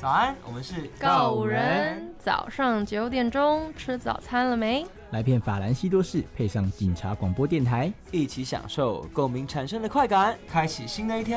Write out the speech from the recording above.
早安，我们是告五人。早上9点钟吃早餐了没？ 来片法兰西多士，配上警察广播电台， 一起享受共鸣产生的快感，开启新的一天。